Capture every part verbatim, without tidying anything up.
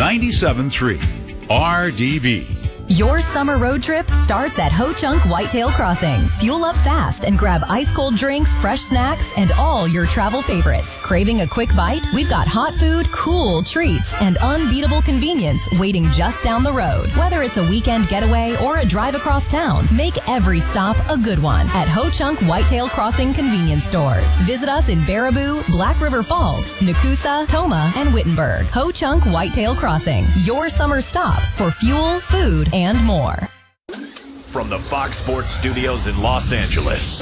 ninety-seven point three R D B. Your summer road trip starts at Ho Chunk Whitetail Crossing. Fuel up fast and grab ice-cold drinks, fresh snacks, and all your travel favorites. Craving a quick bite? We've got hot food, cool treats, and unbeatable convenience waiting just down the road. Whether it's a weekend getaway or a drive across town, make every stop a good one at Ho Chunk Whitetail Crossing convenience stores. Visit us in Baraboo, Black River Falls, Nakusa, Toma, and Wittenberg. Ho Chunk Whitetail Crossing, your summer stop for fuel, food, and more. From the Fox Sports Studios in Los Angeles,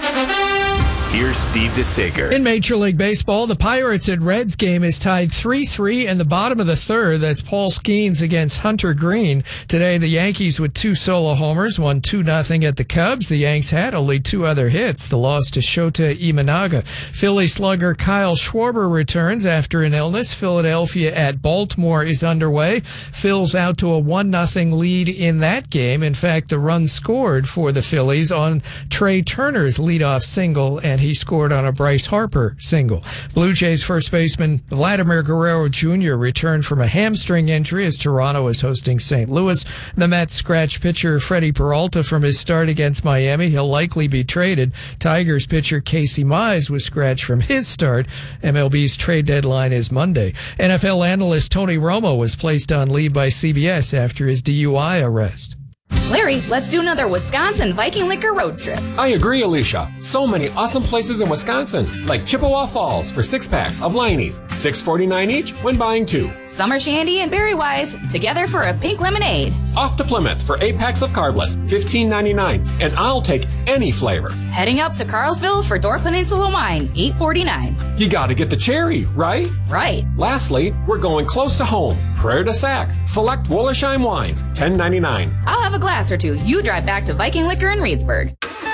here's Steve DeSager. In Major League Baseball, the Pirates and Reds game is tied three three in the bottom of the third. That's Paul Skeens against Hunter Green. Today, the Yankees with two solo homers won two nothing at the Cubs. The Yanks had only two other hits. The loss to Shota Imanaga. Philly slugger Kyle Schwarber returns after an illness. Philadelphia at Baltimore is underway. Phil's out to a one nothing lead in that game. In fact, the run scored for the Phillies on Trey Turner's leadoff single, and he scored on a Bryce Harper single. Blue Jays first baseman Vladimir Guerrero Junior returned from a hamstring injury as Toronto is hosting Saint Louis. The Mets scratched pitcher Freddie Peralta from his start against Miami. He'll likely be traded. Tigers pitcher Casey Mize was scratched from his start. M L B's trade deadline is Monday. N F L analyst Tony Romo was placed on leave by C B S after his D U I arrest. Larry, let's do another Wisconsin Viking Liquor road trip. I agree, Alicia. So many awesome places in Wisconsin, like Chippewa Falls for six packs of Leinie's, six forty-nine each when buying two. Summer Shandy and Berry Wise, together for a pink lemonade. Off to Plymouth for eight packs of Carbless, fifteen ninety-nine, and I'll take any flavor. Heading up to Carlsville for Door Peninsula Wine, eight forty-nine. You gotta get the cherry, right? Right. Lastly, we're going close to home. Prairie du Sac. Select Wollersheim wines, ten ninety-nine. I'll have a glass or two. You drive back to Viking Liquor in Reedsburg.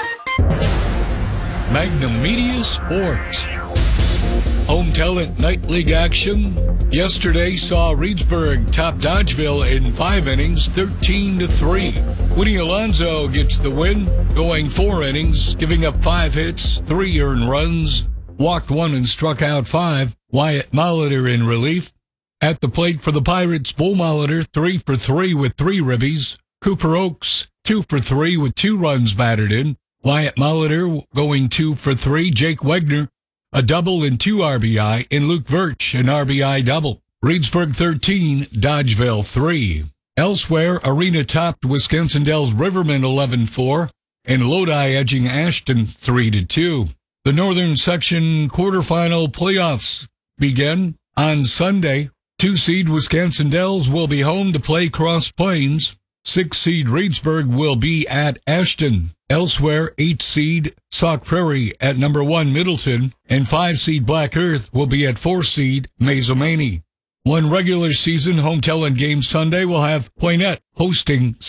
Magnum Media Sports. Home Talent Night League action yesterday saw Reedsburg top Dodgeville in five innings, thirteen to three. Winnie Alonso gets the win, going four innings, giving up five hits, three earned runs, walked one and struck out five. Wyatt Molitor in relief. At the plate for the Pirates, Bull Molitor, three for three with three ribbies. Cooper Oakes, two for three with two runs batted in. Wyatt Molitor going two for three. Jake Wegner, a double and two R B I, and Luke Virch, an R B I double. Reedsburg thirteen, Dodgeville three. Elsewhere, Arena topped Wisconsin Dells Riverman eleven four, and Lodi edging Ashton three to two. The Northern Section quarterfinal playoffs begin on Sunday. Two-seed Wisconsin Dells will be home to play Cross Plains. Six-seed Reedsburg will be at Ashton. Elsewhere, eight-seed Sauk Prairie at number one Middleton, and five-seed Black Earth will be at four-seed Mazomanie. One regular season home talent game Sunday will have Poinet hosting